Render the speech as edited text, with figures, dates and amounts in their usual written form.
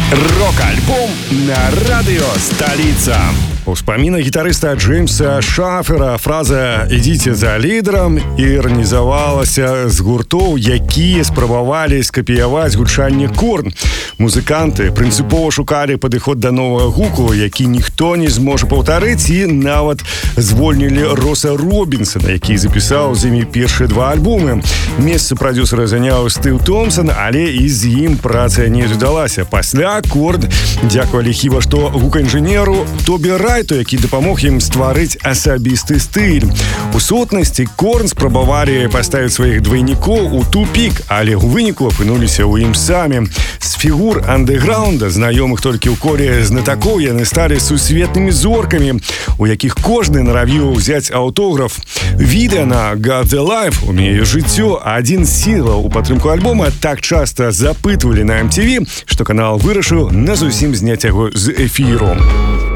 Рок-альбом на радио «Столица». Успаміна гітарыста Джеймса Шафера фраза «ідзіце за лідарам» іранізавалася з гуртоў, якія спрабавалі скапіяваць гучанне Корн. Музыканты прынцыпова шукалі падыход да новага гуку, які ніхто не зможа паўтарыць, і нават звольнілі Роса Робінсона, які запісаў з імі першыя два альбомы. Месца прадюсера заняў Стыў Томпсон, але і з ім праца не задалася. Пасля Корн дзякавалі хіба што гукаінжынеру Тобі Райту, які дапамог ім стварыць асабісты стыль. У сутнасці Корн спрабавалі паставіць сваіх двайнікоў у тупік, але ў выніку апынуліся ў ім самі. З фігур андэграунда, знаёмых толькі ў коле знатакоў, яны сталі сусветнымі зоркамі, у якіх кожны наравіў узяць аўтограф. Відэа на «Got the Life» «Умею жыццё», адзін з сінглаў у падтрымку альбома, так часта запытвалі на MTV, што канал вырашыў на зусім зняць яго з эфіру.